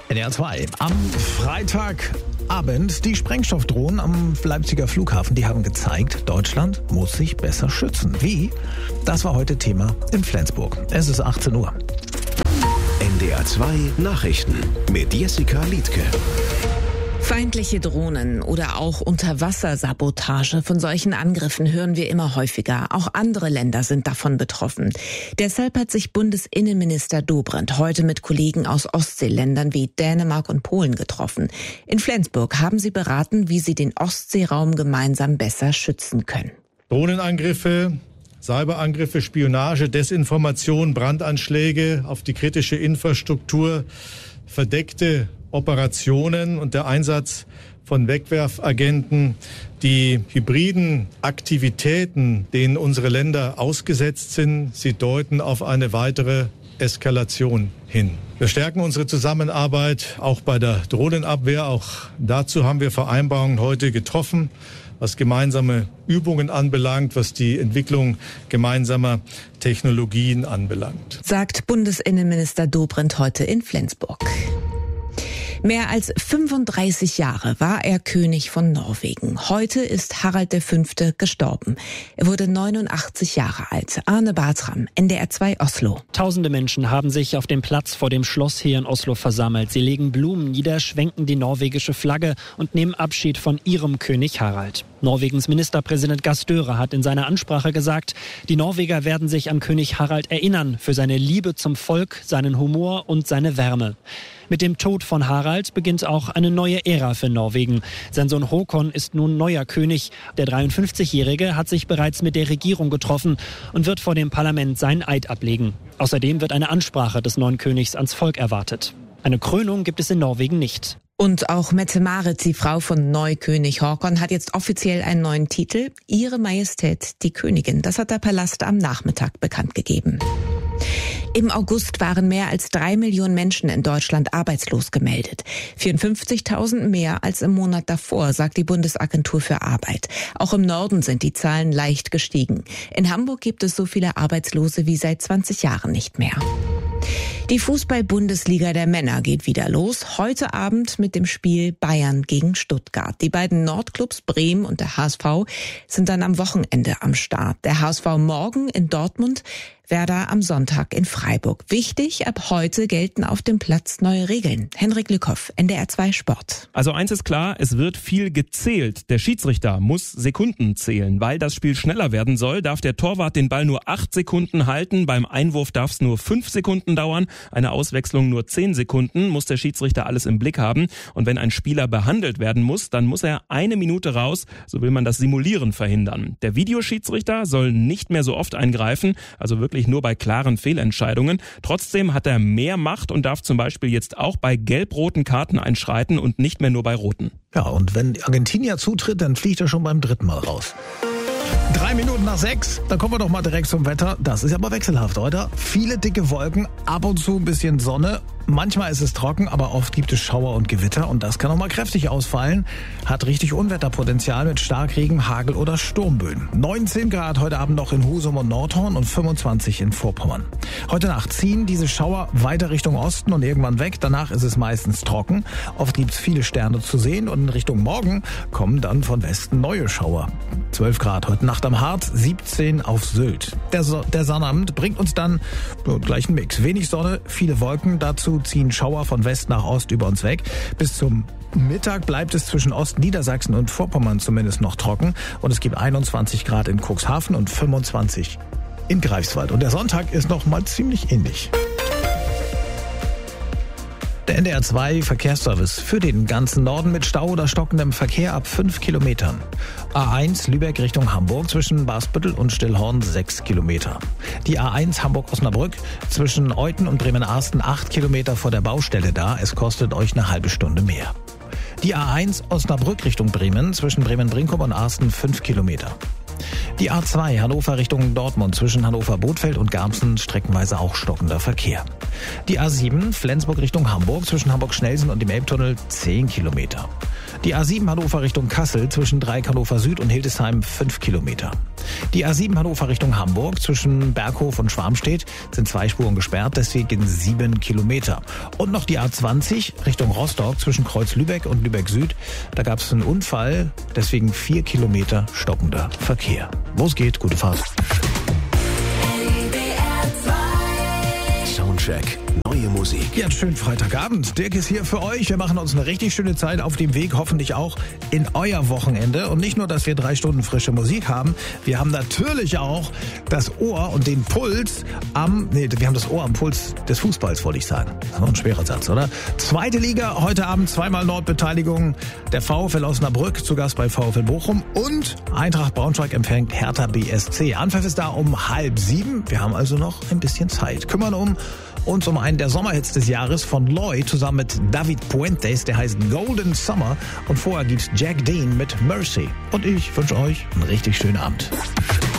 NDR 2. Am Freitagabend die Sprengstoffdrohnen am Leipziger Flughafen, die haben gezeigt, Deutschland muss sich besser schützen. Wie? Das war heute Thema in Flensburg. Es ist 18 Uhr. NDR 2 Nachrichten mit Jessica Liedtke. Feindliche Drohnen oder auch Unterwassersabotage, von solchen Angriffen hören wir immer häufiger. Auch andere Länder sind davon betroffen. Deshalb hat sich Bundesinnenminister Dobrindt heute mit Kollegen aus Ostseeländern wie Dänemark und Polen getroffen. In Flensburg haben sie beraten, wie sie den Ostseeraum gemeinsam besser schützen können. Drohnenangriffe, Cyberangriffe, Spionage, Desinformation, Brandanschläge auf die kritische Infrastruktur, verdeckte Operationen und der Einsatz von Wegwerfagenten, die hybriden Aktivitäten, denen unsere Länder ausgesetzt sind, sie deuten auf eine weitere Eskalation hin. Wir stärken unsere Zusammenarbeit auch bei der Drohnenabwehr. Auch dazu haben wir Vereinbarungen heute getroffen, was gemeinsame Übungen anbelangt, was die Entwicklung gemeinsamer Technologien anbelangt. Sagt Bundesinnenminister Dobrindt heute in Flensburg. Mehr als 35 Jahre war er König von Norwegen. Heute ist Harald V. gestorben. Er wurde 89 Jahre alt. Arne Bartram, NDR 2 Oslo. Tausende Menschen haben sich auf dem Platz vor dem Schloss hier in Oslo versammelt. Sie legen Blumen nieder, schwenken die norwegische Flagge und nehmen Abschied von ihrem König Harald. Norwegens Ministerpräsident Gahr Støre hat in seiner Ansprache gesagt, die Norweger werden sich an König Harald erinnern für seine Liebe zum Volk, seinen Humor und seine Wärme. Mit dem Tod von Harald beginnt auch eine neue Ära für Norwegen. Sein Sohn Håkon ist nun neuer König. Der 53-Jährige hat sich bereits mit der Regierung getroffen und wird vor dem Parlament seinen Eid ablegen. Außerdem wird eine Ansprache des neuen Königs ans Volk erwartet. Eine Krönung gibt es in Norwegen nicht. Und auch Mette-Marit, die Frau von Neukönig Håkon, hat jetzt offiziell einen neuen Titel. Ihre Majestät, die Königin. Das hat der Palast am Nachmittag bekannt gegeben. Im August waren mehr als 3 Millionen Menschen in Deutschland arbeitslos gemeldet. 54.000 mehr als im Monat davor, sagt die Bundesagentur für Arbeit. Auch im Norden sind die Zahlen leicht gestiegen. In Hamburg gibt es so viele Arbeitslose wie seit 20 Jahren nicht mehr. Die Fußball-Bundesliga der Männer geht wieder los. Heute Abend mit dem Spiel Bayern gegen Stuttgart. Die beiden Nordclubs Bremen und der HSV sind dann am Wochenende am Start. Der HSV morgen in Dortmund, Werder am Sonntag in Freiburg. Wichtig, ab heute gelten auf dem Platz neue Regeln. Henrik Lückhoff, NDR 2 Sport. Also eins ist klar, es wird viel gezählt. Der Schiedsrichter muss Sekunden zählen. Weil das Spiel schneller werden soll, darf der Torwart den Ball nur 8 Sekunden halten. Beim Einwurf darf es nur 5 Sekunden dauern. Eine Auswechslung nur 10 Sekunden. Muss der Schiedsrichter alles im Blick haben. Und wenn ein Spieler behandelt werden muss, dann muss er 1 Minute raus. So will man das Simulieren verhindern. Der Videoschiedsrichter soll nicht mehr so oft eingreifen. Also wirklich nur bei klaren Fehlentscheidungen. Trotzdem hat er mehr Macht und darf zum Beispiel jetzt auch bei gelb-roten Karten einschreiten und nicht mehr nur bei roten. Ja, und wenn Argentinier zutritt, dann fliegt er schon beim 3. Mal raus. 3 Minuten nach 6, dann kommen wir doch mal direkt zum Wetter. Das ist aber wechselhaft, oder? Viele dicke Wolken, ab und zu ein bisschen Sonne. Manchmal ist es trocken, aber oft gibt es Schauer und Gewitter und das kann auch mal kräftig ausfallen. Hat richtig Unwetterpotenzial mit Starkregen, Hagel oder Sturmböen. 19 Grad heute Abend noch in Husum und Nordhorn und 25 in Vorpommern. Heute Nacht ziehen diese Schauer weiter Richtung Osten und irgendwann weg. Danach ist es meistens trocken. Oft gibt es viele Sterne zu sehen und in Richtung Morgen kommen dann von Westen neue Schauer. 12 Grad heute Nacht am Harz, 17 auf Sylt. Der Sonnabend bringt uns dann gleich einen Mix. Wenig Sonne, viele Wolken, dazu ziehen Schauer von West nach Ost über uns weg. Bis zum Mittag bleibt es zwischen Ostniedersachsen und Vorpommern zumindest noch trocken und es gibt 21 Grad in Cuxhaven und 25 in Greifswald. Und der Sonntag ist noch mal ziemlich ähnlich. Der NDR 2 Verkehrsservice für den ganzen Norden mit Stau oder stockendem Verkehr ab 5 Kilometern. A1 Lübeck Richtung Hamburg zwischen Basbüttel und Stillhorn 6 Kilometer. Die A1 Hamburg-Osnabrück zwischen Euthen und Bremen-Arsten 8 Kilometer vor der Baustelle da. Es kostet euch eine halbe Stunde mehr. Die A1 Osnabrück Richtung Bremen zwischen Bremen-Brinkum und Arsten 5 Kilometer. Die A2 Hannover Richtung Dortmund zwischen Hannover-Bothfeld und Garbsen streckenweise auch stockender Verkehr. Die A7 Flensburg Richtung Hamburg zwischen Hamburg-Schnellsen und dem Elbtunnel 10 Kilometer. Die A7 Hannover Richtung Kassel zwischen Dreieck Hannover Süd und Hildesheim 5 Kilometer. Die A7 Hannover Richtung Hamburg zwischen Berghof und Schwarmstedt sind 2 Spuren gesperrt, deswegen 7 Kilometer. Und noch die A20 Richtung Rostock zwischen Kreuz Lübeck und Lübeck Süd. Da gab es einen Unfall, deswegen 4 Kilometer stockender Verkehr. Los geht, gute Fahrt. Soundcheck. Neue Musik. Ja, schönen Freitagabend. Dirk ist hier für euch. Wir machen uns eine richtig schöne Zeit auf dem Weg, hoffentlich auch in euer Wochenende. Und nicht nur, dass wir 3 Stunden frische Musik haben, wir haben natürlich auch das Ohr und den Puls wir haben das Ohr am Puls des Fußballs, wollte ich sagen. Das ist noch ein schwerer Satz, oder? 2. Liga, heute Abend 2-mal Nordbeteiligung. Der VfL Osnabrück zu Gast bei VfL Bochum und Eintracht Braunschweig empfängt Hertha BSC. Anpfiff ist da um 6:30. Wir haben also noch ein bisschen Zeit. Kümmern uns um einen der Sommerhits des Jahres von Loy zusammen mit David Puentes, der heißt Golden Summer. Und vorher gibt's Jack Dean mit Mercy. Und ich wünsche euch einen richtig schönen Abend.